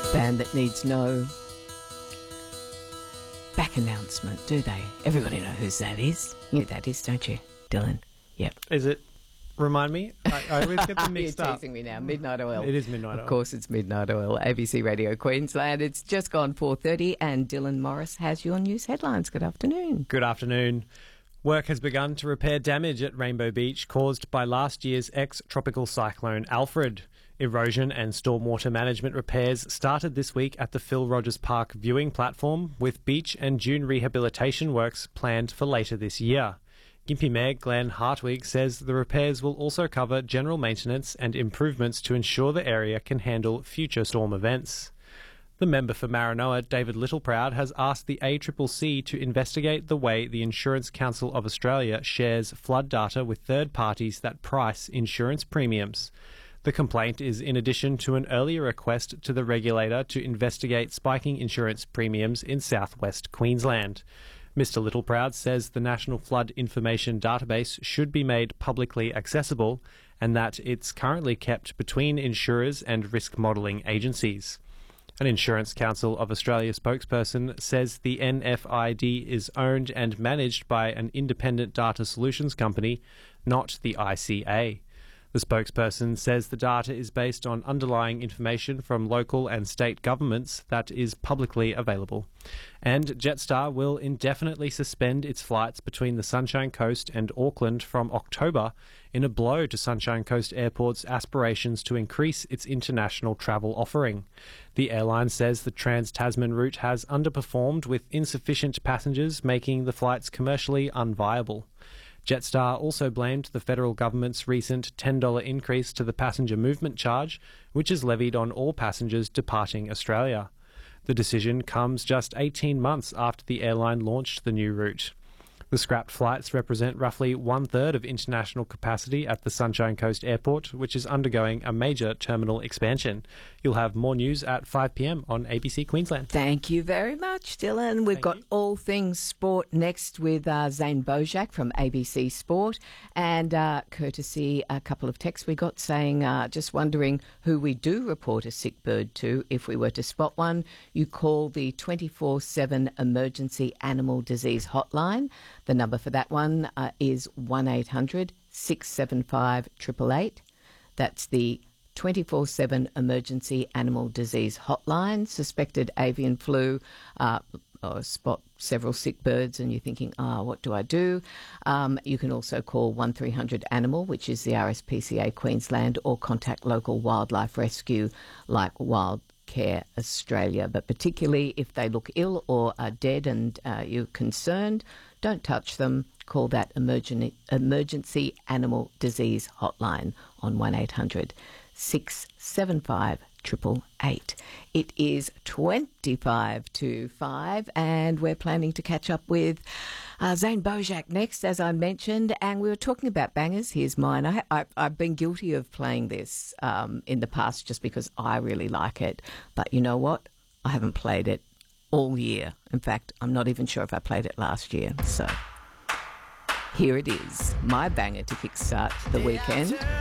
Band that needs no back announcement, do they? Everybody know whose that is. You know who that is, don't you, Dylan? Yep. Is it? Remind me. I always get them mixed You're up. teasing me now. Midnight Oil. It is Midnight Oil. Of course, it's Midnight Oil. ABC Radio Queensland. It's just gone 4:30, and Dylan Morris has your news headlines. Good afternoon. Good afternoon. Work has begun to repair damage at Rainbow Beach caused by last year's ex-tropical cyclone Alfred. Erosion and stormwater management repairs started this week at the Phil Rogers Park viewing platform, with beach and dune rehabilitation works planned for later this year. Gympie Mayor Glenn Hartwig says the repairs will also cover general maintenance and improvements to ensure the area can handle future storm events. The member for Maranoa, David Littleproud, has asked the ACCC to investigate the way the Insurance Council of Australia shares flood data with third parties that price insurance premiums. The complaint is in addition to an earlier request to the regulator to investigate spiking insurance premiums in southwest Queensland. Mr. Littleproud says the National Flood Information Database should be made publicly accessible and that it's currently kept between insurers and risk modelling agencies. An Insurance Council of Australia spokesperson says the NFID is owned and managed by an independent data solutions company, not the ICA. The spokesperson says the data is based on underlying information from local and state governments that is publicly available. And Jetstar will indefinitely suspend its flights between the Sunshine Coast and Auckland from October in a blow to Sunshine Coast Airport's aspirations to increase its international travel offering. The airline says the Trans-Tasman route has underperformed with insufficient passengers, making the flights commercially unviable. Jetstar also blamed the federal government's recent $10 increase to the passenger movement charge, which is levied on all passengers departing Australia. The decision comes just 18 months after the airline launched the new route. The scrapped flights represent roughly one-third of international capacity at the Sunshine Coast Airport, which is undergoing a major terminal expansion. You'll have more news at 5 p.m. on ABC Queensland. Thank you very much, Dylan. We've got all things sport next with Zane Bojak from ABC Sport, and courtesy a couple of texts we got saying, just wondering who we do report a sick bird to. If we were to spot one, you call the 24/7 Emergency Animal Disease Hotline. The number for that one is 1800 675 888. That's the 24/7 Emergency Animal Disease Hotline. Suspected avian flu, or spot several sick birds and you're thinking, what do I do? You can also call 1300 Animal, which is the RSPCA Queensland, or contact local wildlife rescue like Wildcare Australia. But particularly if they look ill or are dead and you're concerned, don't touch them. Call that emergency animal disease hotline on 1800 675 888. It is 25 to 5 and we're planning to catch up with Zane Bojak next, as I mentioned, and we were talking about bangers. Here's mine. I've been guilty of playing this in the past just because I really like it, but you know what? I haven't played it all year. In fact, I'm not even sure if I played it last year. So here it is, my banger to kickstart the weekend.